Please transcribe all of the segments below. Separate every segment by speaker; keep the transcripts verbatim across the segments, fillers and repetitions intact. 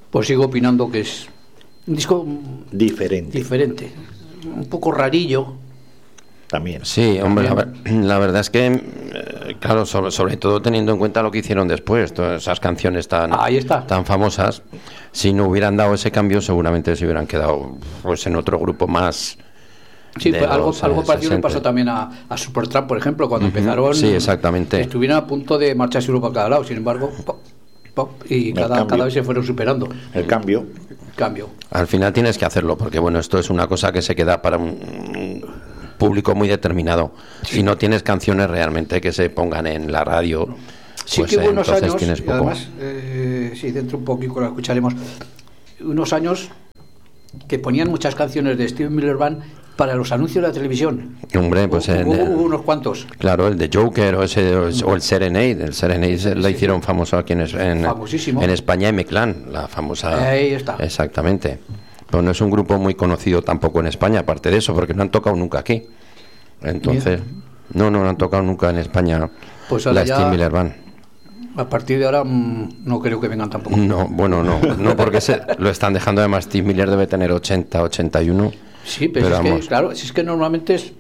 Speaker 1: Pues sigo opinando que es un disco
Speaker 2: diferente.
Speaker 1: Diferente. Un poco rarillo.
Speaker 2: También.
Speaker 3: Sí, hombre, la, ver, la verdad es que, eh, claro, sobre, sobre todo teniendo en cuenta lo que hicieron después, todas esas canciones tan,
Speaker 1: Ahí está.
Speaker 3: tan famosas, si no hubieran dado ese cambio, seguramente se hubieran quedado pues en otro grupo más.
Speaker 1: Sí, pues algo,
Speaker 3: los,
Speaker 1: algo
Speaker 3: eh,
Speaker 1: parecido le
Speaker 3: sesenta.
Speaker 1: pasó también a, a Supertramp, por ejemplo, cuando uh-huh. empezaron.
Speaker 3: Sí, exactamente.
Speaker 1: Estuvieron a punto de marcharse uno para cada lado, sin embargo, pop, pop, y cada, cada vez se fueron superando.
Speaker 2: El cambio.
Speaker 1: El cambio.
Speaker 3: Al final tienes que hacerlo, porque bueno, esto es una cosa que se queda para un público muy determinado. Sí. Si no tienes canciones realmente que se pongan en la radio,
Speaker 1: sí,
Speaker 3: pues
Speaker 1: que hubo unos
Speaker 3: entonces
Speaker 1: años,
Speaker 3: tienes poco.
Speaker 1: Además, eh, sí, dentro un poquito lo escucharemos, unos años que ponían muchas canciones de Steve Miller Band para los anuncios de la televisión.
Speaker 3: Hombre, pues
Speaker 1: hubo,
Speaker 3: en,
Speaker 1: hubo, hubo unos cuantos.
Speaker 3: Claro, el de Joker o, ese, o el Serenade. El Serenade sí, la hicieron famoso aquí en, en, en España, en Meclán, la famosa.
Speaker 1: Ahí está.
Speaker 3: Exactamente. Pero no es un grupo muy conocido tampoco en España, aparte de eso, porque no han tocado nunca aquí. Entonces, Bien. no, no, no han tocado nunca en España
Speaker 1: pues
Speaker 3: la
Speaker 1: ya,
Speaker 3: Steve Miller Band.
Speaker 1: A partir de ahora mmm, no creo que vengan tampoco.
Speaker 3: No, bueno, no, no porque se, lo están dejando. Además, Steve Miller debe tener ochenta, ochenta y uno.
Speaker 1: Sí, pero, pero es que, claro, es que normalmente es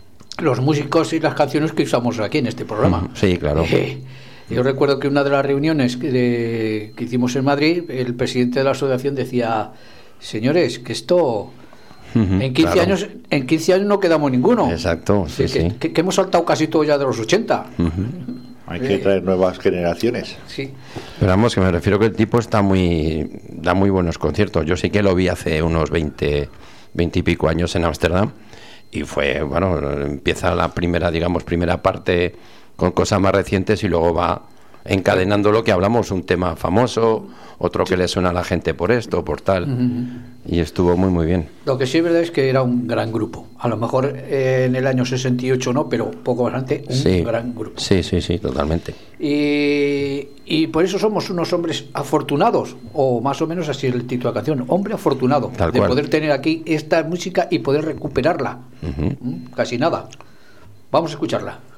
Speaker 1: los músicos y las canciones que usamos aquí en este programa.
Speaker 3: Sí, claro.
Speaker 1: Eh, yo recuerdo que una de las reuniones que, de, que hicimos en Madrid, el presidente de la asociación decía: señores, que esto uh-huh, en quince claro. años en quince años no quedamos ninguno.
Speaker 3: Exacto, sí,
Speaker 1: que,
Speaker 3: sí.
Speaker 1: Que, que, que hemos saltado casi todo ya de los ochenta.
Speaker 3: Uh-huh.
Speaker 2: Hay que traer nuevas generaciones.
Speaker 1: Sí.
Speaker 3: Pero vamos, que me refiero que el tipo está muy da muy buenos conciertos. Yo sí que lo vi hace unos veinte, veinte y pico años en Ámsterdam y fue, bueno, empieza la primera, digamos, primera parte con cosas más recientes y luego va encadenando lo que hablamos, un tema famoso, otro que le suena a la gente por esto, por tal, uh-huh. y estuvo muy muy bien.
Speaker 1: Lo que sí es verdad es que era un gran grupo, a lo mejor eh, en el año sesenta y ocho no, pero poco bastante, un
Speaker 3: sí,
Speaker 1: gran grupo.
Speaker 3: Sí, sí, sí, totalmente.
Speaker 1: Y, y por eso somos unos hombres afortunados, o más o menos así es el título de la canción, hombre afortunado,
Speaker 3: tal
Speaker 1: de
Speaker 3: cual.
Speaker 1: Poder tener aquí esta música y poder recuperarla, uh-huh. ¿Mm? Casi nada. Vamos a escucharla.